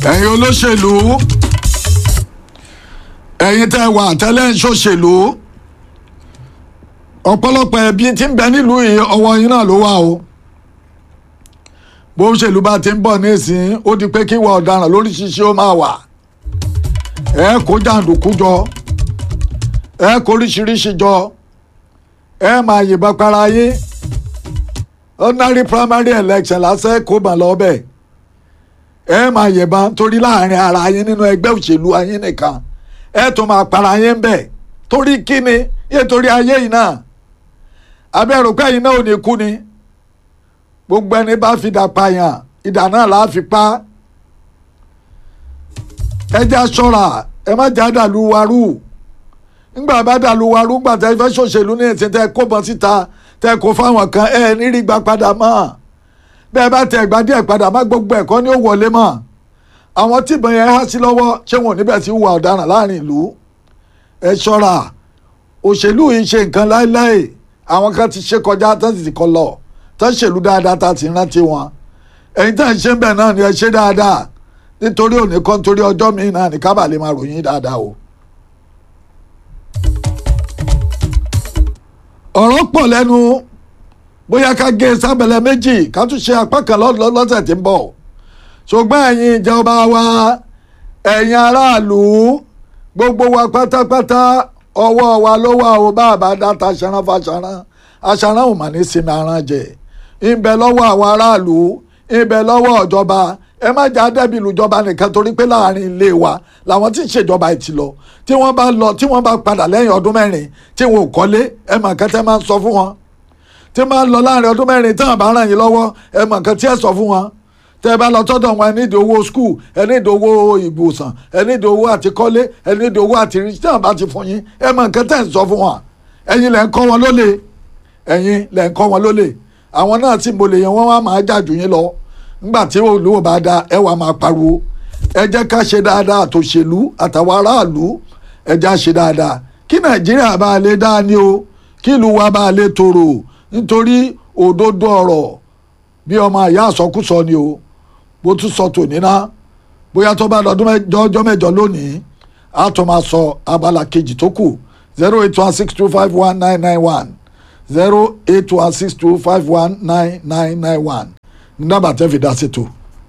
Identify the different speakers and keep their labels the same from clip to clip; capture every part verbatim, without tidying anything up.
Speaker 1: ẹ̀yin olóṣèlú ẹ̀yin tẹ́ wà tẹ́lẹ̀ ń ṣòṣèlú ọ̀pọ̀lọpọ̀ ẹbí tí ń bẹ nílùú yìí ọwọ́ yín náà ló wà o bó ṣèlú bá ti ń bọ̀ nísìnyí ó di pé kí ìwà ọ̀daràn lóríṣiríṣi ó máa wà ẹ kó jàǹdùkú jọ ẹ kó oríṣiríṣi jọ ẹ máa yìnbọn para yín ordinary primary election lásán kó mà lọ́bẹ̀ ẹ máa yìnbọn torí láàrin ara yín nínú ẹgbẹ́ òṣèlú ayín nìkan ẹ tó máa para yín bẹ̀ torí kíni yé torí ayé yìí náà abẹ́rù pé yìí náà ò ní kú ni gbogbo ẹni bá fi dà pààyàn ìdà náà là á fi pa ẹ já ṣọ́ra ẹ má já dàlú warú ńgbà bá dàlú warú ńgbà tẹ fẹ́ ṣòṣèlú ní ìsìn tẹ kó bọ́ síta tẹ kó fáwọn kan ẹ nírí gba padà mọ́ bẹ́ẹ̀ bá tẹ ẹ̀gbá díẹ̀ padà má gbogbo ẹ̀kọ́ ní ó wọlé mọ́ àwọn tíbọn yẹn há sí lọ́wọ́ ṣé wọn ò níbẹ̀ sí wà ọ̀daràn láàrin ìlú ẹ ṣọ́ra òṣèlú yìí ṣe nǹkan láéláé àwọn kan ti ṣe kọjá tó sì kọ lọ tó ṣèlú dáadáa tá ti rántí wọn ẹ̀yin tá ń ṣe ń bẹ̀ náà ni ẹ ṣe dáadáa nítorí òní kan torí ọjọ́ mi náà ní kábà lè máa ròyìn dáadáa o. ọ̀rọ̀ pọ̀ lẹ́nu bóyá ká gé sábẹ̀lẹ̀ méjì ká tún ṣe apá kan lọ́sẹ̀ tí ń bọ̀ ṣùgbọ́n ẹ̀yin ìjọba wa ẹ̀yin aráàlú gbogbo wa pátápátá ọwọ́ wa ló wà ó bá àbá dáta ṣaran fàṣaran aṣaran ò mà ní sinmi aràn jẹ ìbẹ lọ́wọ́ àwọn aráàlú ìbẹ lọ́wọ́ ìjọba ẹ má jà dẹ́bi ìlújọba nìkan torí pé láàrin ilé wa làwọn tí ń ṣèjọba ìtì lọ tí wọ́n bá lọ tí wọ́n bá padà lẹ́yìn ọdún mẹ́rin tí wọn ò kọ́lé ẹ mọ̀ nǹkan tẹ́ máa ń sọ fún wọn tí máa ń lọ láàrin ọdún mẹ́rin tí wọ́n bá ràn yín lọ́wọ́ ẹ mọ̀ nǹkan tí ẹ sọ fún wọn tẹ́ ẹ bá lọ tọ́dọ̀ wọn ẹ nídìí owó skul ẹ nídìí owó ìgbòsàn ẹ nídìí owó àti kọ́lé ẹ nídìí owó àti rí tí wọ́n bá ti fún yín ẹ mọ̀ nǹkan tẹ́ ẹ sọ fún wọn ẹ̀yin lẹ́ ń kọ́ wọn lólè ẹ̀yin lẹ́ ń kọ́ wọn lólè àwọn náà tí mo lè yẹn wọ́n wá máa jà jù yín lọ nígbà tí olówó bá da ẹ wà máa pariwo ẹ jẹ́ ká ṣe dáadáa àtòṣèlú àtàwọn aráàlú ẹ jẹ́ á ṣe dáadáa kí nàìjíríà bá lè dá ní o kí ìlú wa bá lè tòrò nítorí òdodo ọ̀rọ̀ bí ọmọ àyà àsọkúsọ ni o bó tún sọ tòní ná bóyá tó bá lọ́dún ọjọ́ mẹ́jọ lónìí á tó máa sọ abala kejì tó kù zero eight one six two five one nine nine one zero eight one six two five one nine nine nine one ní dábàá tẹ́ fi dá sí tó.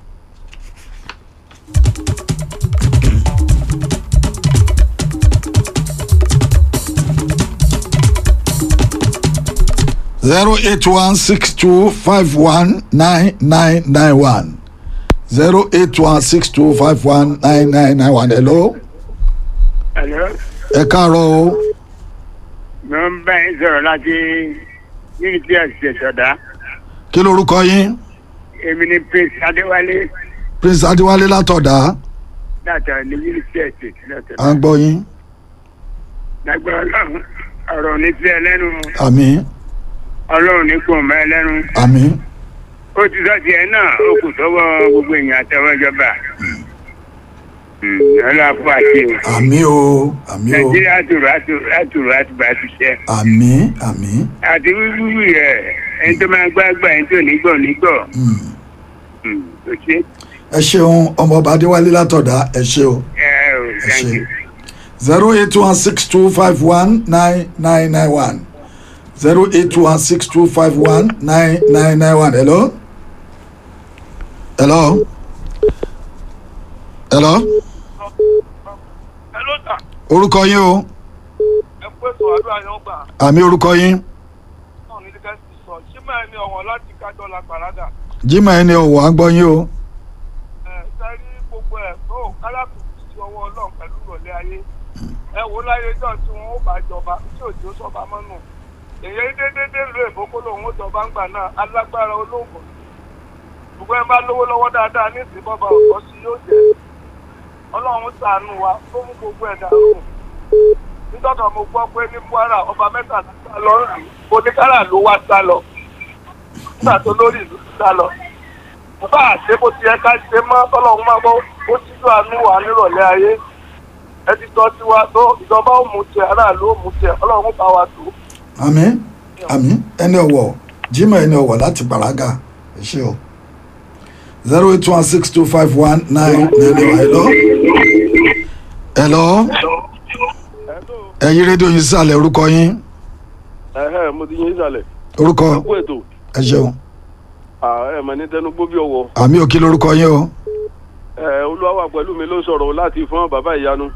Speaker 1: zero eight one six two five one nine nine nine one zero eight one six two five one nine nine nine one. hello.
Speaker 2: hello.
Speaker 1: ẹ káàárọ̀ o.
Speaker 2: mo ń bá yín sọ̀rọ̀ láti unity estate ọ̀dà.
Speaker 1: kí lorúkọ yín.
Speaker 2: èmi ni prince adéwálé.
Speaker 1: prince adéwálé látọ̀dá.
Speaker 2: látọ̀ ní unity estate látọ̀dá.
Speaker 1: à ń gbọ́ yín.
Speaker 2: lágbára ọlọ́run ọ̀rọ̀ ní sí ẹ lẹ́nu.
Speaker 1: àmín.
Speaker 2: ọlọ́run ní kò mọ́ ẹ lẹ́nu.
Speaker 1: àmín.
Speaker 2: ó ti sọ tiẹ̀ náà ó kù sọ́wọ́ gbogbo èèyàn àtẹwọ́ ìjọba. ọlọ́run àpò àti o.
Speaker 1: àmín o àmín o.
Speaker 2: nàìjíríà tòrò àtòrò àtòrò àtìbà ti ṣe.
Speaker 1: àmín àmín.
Speaker 2: àti wíwúwú rẹ ẹni tó máa gbá gbà ẹni tó nígbọ̀ nígbọ̀. ó ṣe.
Speaker 1: ẹ ṣeun ọmọọba adéwálé látọ̀dá ẹ ṣe o.
Speaker 2: ẹ ò
Speaker 1: ẹ
Speaker 2: thank
Speaker 1: ṣe.
Speaker 2: you.
Speaker 1: zero eight one six two five one nine nine nine one zero eight one six two five one nine nine nine one. hello. hello. hello.
Speaker 3: hello sir.
Speaker 1: orúkọ yín o.
Speaker 3: ẹ pé sọ àdúrà yẹn gbà.
Speaker 1: àmì orúkọ yín.
Speaker 3: náà ní ká sì sọ ṣé máa ní ọ̀wọ́n láti kájọ́ la pàrádà.
Speaker 1: jimoh ẹni ọ̀wọ́ à ń gbọ́ yín o.
Speaker 3: ẹ sẹ́rí gbogbo ẹ̀ tó kálákùnkùn sí ọwọ́ ọlọ́run pẹ̀lú ìrọ̀lẹ́ ayé. ẹ wo láyé jọ tí wọn ó bá jọba tí òjò sọba mọ́nù. èyí dédédé lu èbókó lòun ó jọba ń gbà náà alágbára olóògùn. ṣùgbọ́n ẹ bá lówó lọ́wọ́ dáadáa ní ìsìn bọ́ba ọ̀pọ̀ sí yóò jẹ́. ọlọ́run ṣàánú wa tó mú gbogbo ẹ̀dá rò. nítorí mo gbọ́ pé ní Kwara ọba mẹ́ta ló sá lọ rí oníkàrà ló wá sá lọ nígbà tó lórí ìlú ti sá lọ. mo bá àṣẹ bó ti yẹ ká ṣe mọ́ tọ́lọ́run máa gbọ́ ó tíjú àánú wa nírọ̀lẹ́ ayé ẹ ti tọ́ sí wa tó ìjọba ó mú tiẹ̀ aráàlú ó mú tiẹ̀ ọlọ́run bá wa tó.
Speaker 1: àmín àmín ẹni ọ̀wọ́ jimoh ẹni ọ̀wọ́ láti bàrágà ẹ ṣe o. zero eight one six two five one nine nine hello. hello. ẹ̀yin rédíò yín sàlẹ̀ orúkọ yín.
Speaker 4: ẹ̀hẹ́ mo ti yín sàlẹ̀.
Speaker 1: orúkọ
Speaker 4: ẹ kú ètò.
Speaker 1: ẹ ṣeun.
Speaker 4: ẹ mà ní tẹnugbó bí ọwọ́.
Speaker 1: àmì òkè lórúkọ yín o.
Speaker 4: ẹ olúwa wà pẹ̀lú mi ló sọ̀rọ̀ láti fún bàbá ìyanu.